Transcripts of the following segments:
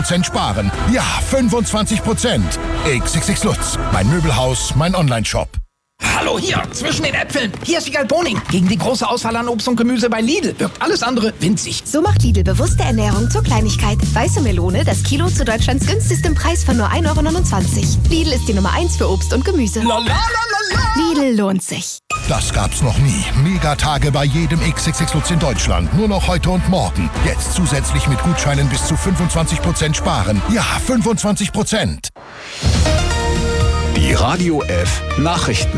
sparen. Ja, 25%. XXX Lutz. Mein Möbelhaus, mein Onlineshop. Hallo, hier, zwischen den Äpfeln. Hier ist Wiegald Boning. Gegen die große Auswahl an Obst und Gemüse bei Lidl wirkt alles andere winzig. So macht Lidl bewusste Ernährung zur Kleinigkeit. Weiße Melone, das Kilo zu Deutschlands günstigstem Preis von nur 1,29 €. Lidl ist die Nummer 1 für Obst und Gemüse. Lidl lohnt sich. Das gab's noch nie. Megatage bei jedem XXX Lutz in Deutschland. Nur noch heute und morgen. Jetzt zusätzlich mit Gutscheinen bis zu 25% sparen. Ja, 25%. Die Radio F Nachrichten.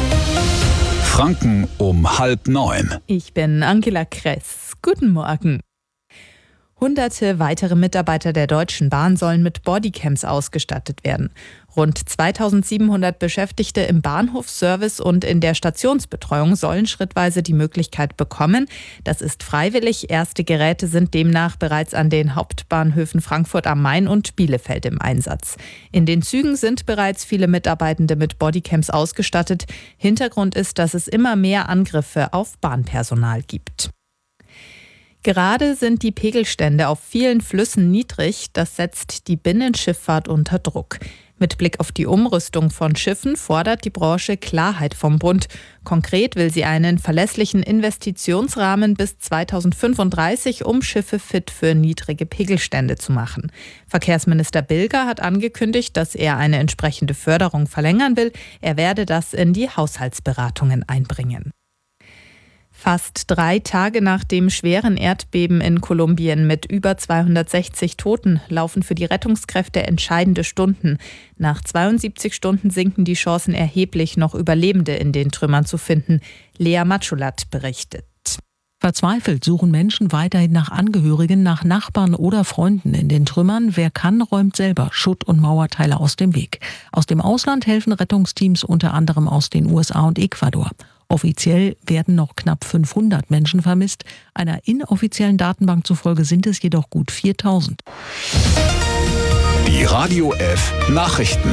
Franken um 8:30. Ich bin Angela Kress. Guten Morgen. Hunderte weitere Mitarbeiter der Deutschen Bahn sollen mit Bodycams ausgestattet werden. Rund 2700 Beschäftigte im Bahnhofsservice und in der Stationsbetreuung sollen schrittweise die Möglichkeit bekommen. Das ist freiwillig. Erste Geräte sind demnach bereits an den Hauptbahnhöfen Frankfurt am Main und Bielefeld im Einsatz. In den Zügen sind bereits viele Mitarbeitende mit Bodycams ausgestattet. Hintergrund ist, dass es immer mehr Angriffe auf Bahnpersonal gibt. Gerade sind die Pegelstände auf vielen Flüssen niedrig. Das setzt die Binnenschifffahrt unter Druck. Mit Blick auf die Umrüstung von Schiffen fordert die Branche Klarheit vom Bund. Konkret will sie einen verlässlichen Investitionsrahmen bis 2035, um Schiffe fit für niedrige Pegelstände zu machen. Verkehrsminister Bilger hat angekündigt, dass er eine entsprechende Förderung verlängern will. Er werde das in die Haushaltsberatungen einbringen. Fast 3 Tage nach dem schweren Erdbeben in Kolumbien mit über 260 Toten laufen für die Rettungskräfte entscheidende Stunden. Nach 72 Stunden sinken die Chancen erheblich, noch Überlebende in den Trümmern zu finden. Lea Matschulat berichtet. Verzweifelt suchen Menschen weiterhin nach Angehörigen, nach Nachbarn oder Freunden in den Trümmern. Wer kann, räumt selber Schutt- und Mauerteile aus dem Weg. Aus dem Ausland helfen Rettungsteams unter anderem aus den USA und Ecuador. Offiziell werden noch knapp 500 Menschen vermisst. Einer inoffiziellen Datenbank zufolge sind es jedoch gut 4000. Die Radio F Nachrichten.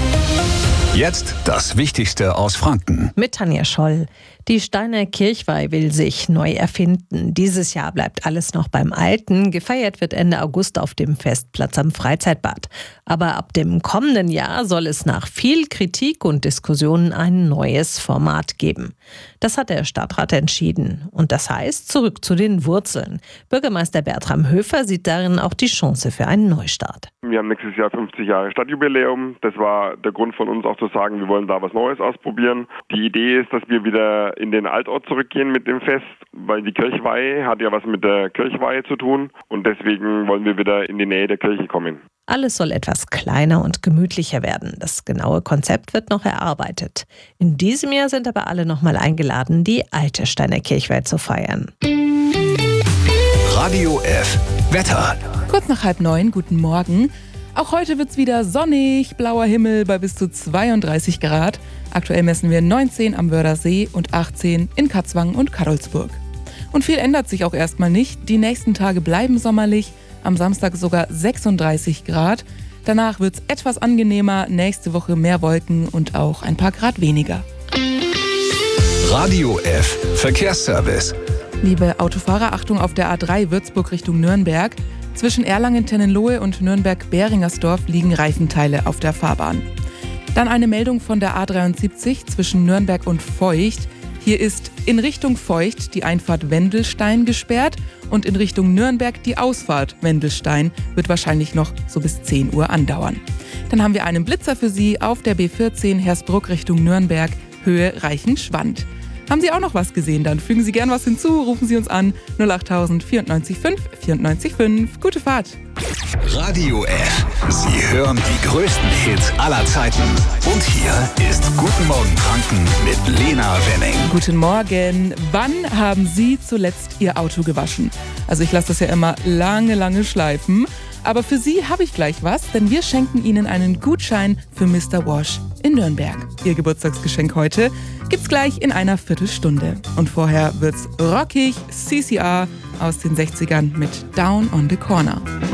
Jetzt das Wichtigste aus Franken. Mit Tanja Scholl. Die Steiner Kirchweih will sich neu erfinden. Dieses Jahr bleibt alles noch beim Alten. Gefeiert wird Ende August auf dem Festplatz am Freizeitbad. Aber ab dem kommenden Jahr soll es nach viel Kritik und Diskussionen ein neues Format geben. Das hat der Stadtrat entschieden. Und das heißt, zurück zu den Wurzeln. Bürgermeister Bertram Höfer sieht darin auch die Chance für einen Neustart. Wir haben nächstes Jahr 50 Jahre Stadtjubiläum. Das war der Grund von uns auch zu sagen, wir wollen da was Neues ausprobieren. Die Idee ist, dass wir wieder in den Altort zurückgehen mit dem Fest, weil die Kirchweih hat ja was mit der Kirchweihe zu tun und deswegen wollen wir wieder in die Nähe der Kirche kommen. Alles soll etwas kleiner und gemütlicher werden. Das genaue Konzept wird noch erarbeitet. In diesem Jahr sind aber alle nochmal eingeladen, die alte Steiner Kirchweih zu feiern. Radio F Wetter. Kurz nach 8:30, guten Morgen. Auch heute wird's wieder sonnig, blauer Himmel bei bis zu 32 Grad. Aktuell messen wir 19 am Wörthersee und 18 in Katzwang und Kadolsburg. Und viel ändert sich auch erstmal nicht. Die nächsten Tage bleiben sommerlich, am Samstag sogar 36 Grad. Danach wird's etwas angenehmer, nächste Woche mehr Wolken und auch ein paar Grad weniger. Radio F Verkehrsservice. Liebe Autofahrer, Achtung auf der A3 Würzburg Richtung Nürnberg. Zwischen Erlangen-Tennenlohe und Nürnberg-Beringersdorf liegen Reifenteile auf der Fahrbahn. Dann eine Meldung von der A73 zwischen Nürnberg und Feucht. Hier ist in Richtung Feucht die Einfahrt Wendelstein gesperrt und in Richtung Nürnberg die Ausfahrt Wendelstein wird wahrscheinlich noch so bis 10 Uhr andauern. Dann haben wir einen Blitzer für Sie auf der B14 Hersbruck Richtung Nürnberg, Höhe Reichenschwand. Haben Sie auch noch was gesehen? Dann fügen Sie gern was hinzu, rufen Sie uns an 08000 94 5 94 5. Gute Fahrt! Radio F. Sie hören die größten Hits aller Zeiten. Und hier ist Guten Morgen Franken mit Lena Wenning. Guten Morgen. Wann haben Sie zuletzt Ihr Auto gewaschen? Also ich lasse das ja immer lange schleifen. Aber für Sie habe ich gleich was, denn wir schenken Ihnen einen Gutschein für Mr. Wash in Nürnberg. Ihr Geburtstagsgeschenk heute gibt's gleich in einer Viertelstunde. Und vorher wird's rockig, CCR aus den 60ern mit Down on the Corner.